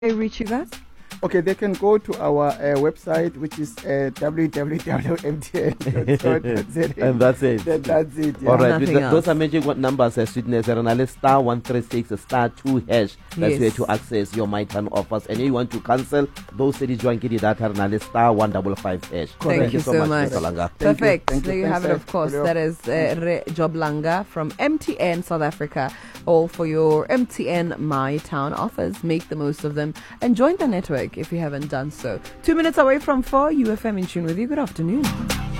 they reach you guys? Okay, they can go to our website, which is www.mtn.co.za. And that's it. That's it. Yeah. All right, Nothing those else. are magic numbers. Sweetness, star 136 star 2 hash. That's Yes. where to access your My Turn offers. And if you want to cancel those cities, you want to get that star 155 hash. Thank you so much. Mr. Langa. Perfect. Thank you. There you have it, of course. That is Job Langa from MTN South Africa. All for your MTN My Town offers. Make the most of them and join the network if you haven't done so. 2 minutes away from 4, UFM in tune with you. Good afternoon.